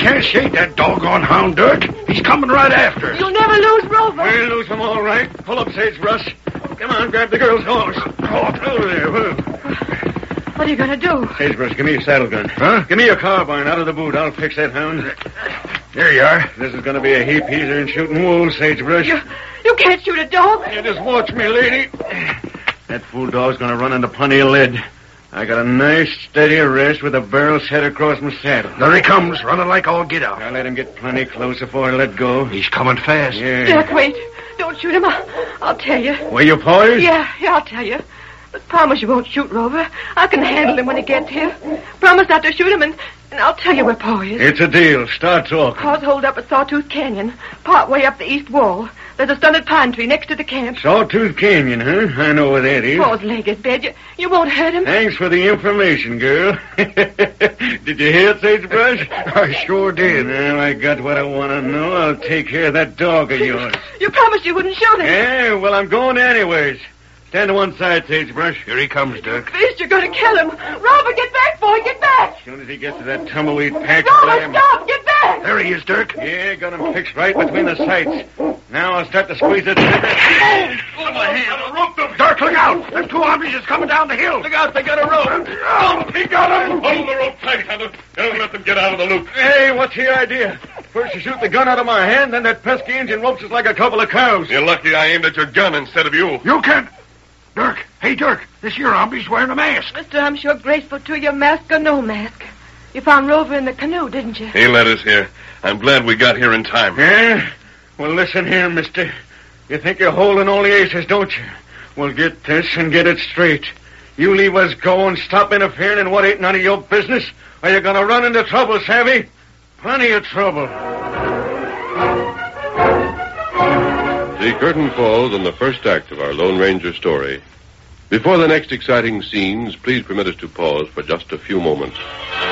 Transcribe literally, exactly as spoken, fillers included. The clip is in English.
can't shake that doggone hound, Dirk. He's coming right after us. You'll never lose Rover. We'll lose him all right. Pull up, Sagebrush. Come on, grab the girl's horse. Oh, over there. Whoa. What are you going to do? Sagebrush, give me your saddle gun. Huh? Give me your carbine out of the boot. I'll fix that hound. There you are. This is going to be a heap easier than shooting wolves, Sagebrush. You, you can't shoot a dog. You just watch me, lady. That fool dog's going to run into plenty of lead. I got a nice, steady rest with a barrel set across my saddle. There he comes, running like all get out. I'll let him get plenty close before I let go. He's coming fast. Yeah. Dirk, wait. Don't shoot him. I'll, I'll tell you. Were you poised? Yeah, yeah, I'll tell you. But promise you won't shoot Rover. I can handle him when he gets here. Promise not to shoot him, and, and I'll tell you where Pa is. It's a deal. Start talking. Pa's holed up at Sawtooth Canyon, part way up the east wall. There's a stunted pine tree next to the camp. Sawtooth Canyon, huh? I know where that is. Pa's leg is bad. You, you won't hurt him. Thanks for the information, girl. Did you hear it, Sagebrush? I sure did. Well, I got what I want to know. I'll take care of that dog of yours. You promised you wouldn't shoot him. Yeah, well, I'm going anyways. Stand to one side, Sagebrush. Here he comes, Dirk. Fist, you're going to kill him. Rover, get back, boy, get back. As soon as he gets to that tumbleweed patch, Rover, let him... stop, get back. There he is, Dirk. Yeah, got him fixed right between the sights. Now I'll start to squeeze it. Oh, my hand. Rope them. Dirk, look out. There's two hombres just coming down the hill. Look out, they got a rope. Oh, he got him. Hold the rope tight, Hunter. Don't let them get out of the loop. Hey, what's the idea? First you shoot the gun out of my hand, then that pesky engine ropes us like a couple of cows. You're lucky I aimed at your gun instead of you. You can't. Dirk. Hey, Dirk. This here hombre's wearing a mask. Mister, I'm sure graceful to your mask or no mask. You found Rover in the canoe, didn't you? He led us here. I'm glad we got here in time. Yeah? Well, listen here, mister. You think you're holding all the aces, don't you? Well, get this and get it straight. You leave us go and stop interfering in what ain't none of your business, or you're going to run into trouble, savvy? Plenty of trouble. The curtain falls on the first act of our Lone Ranger story. Before the next exciting scenes, please permit us to pause for just a few moments.